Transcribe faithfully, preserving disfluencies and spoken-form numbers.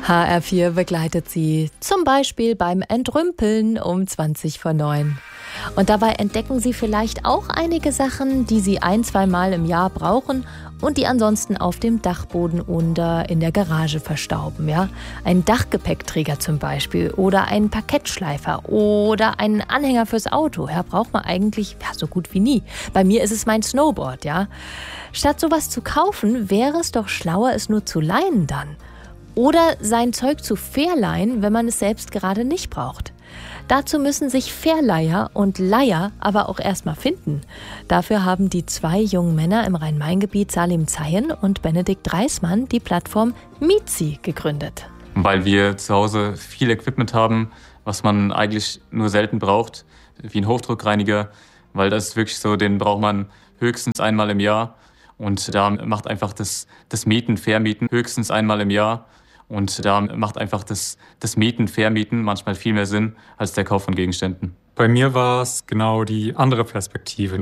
H R vier begleitet Sie zum Beispiel beim Entrümpeln um zwanzig vor neun. Und dabei entdecken Sie vielleicht auch einige Sachen, die Sie ein-, zweimal im Jahr brauchen und die ansonsten auf dem Dachboden oder in der Garage verstauben. Ja? Ein Dachgepäckträger zum Beispiel oder ein Parkettschleifer oder einen Anhänger fürs Auto. Ja, braucht man eigentlich ja, so gut wie nie. Bei mir ist es mein Snowboard. Ja? Statt sowas zu kaufen, wäre es doch schlauer, es nur zu leihen dann. Oder sein Zeug zu verleihen, wenn man es selbst gerade nicht braucht. Dazu müssen sich Verleiher und Leiher aber auch erstmal finden. Dafür haben die zwei jungen Männer im Rhein-Main-Gebiet Salim Zeyen und Benedikt Reismann die Plattform Mietzi gegründet. Weil wir zu Hause viel Equipment haben, was man eigentlich nur selten braucht, wie ein Hochdruckreiniger, weil das ist wirklich so, den braucht man höchstens einmal im Jahr. Und da macht einfach das, das Mieten, Vermieten höchstens einmal im Jahr. Und da macht einfach das, das Mieten, Vermieten manchmal viel mehr Sinn als der Kauf von Gegenständen. Bei mir war es genau die andere Perspektive.